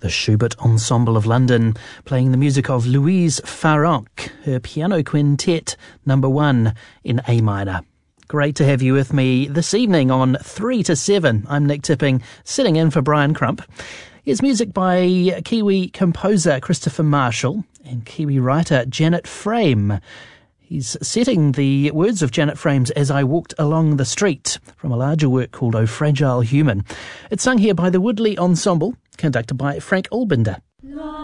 The Schubert Ensemble of London, playing the music of Louise Farrenc, her piano quintet number 1 in A minor. Great to have you with me this evening on 3 to 7. I'm Nick Tipping, sitting in for Brian Crump. Here's music by Kiwi composer Christopher Marshall and Kiwi writer Janet Frame. He's setting the words of Janet Frame's As I Walked Along the Street from a larger work called O Fragile Human. It's sung here by the Woodley Ensemble, conducted by Frank Olbinder.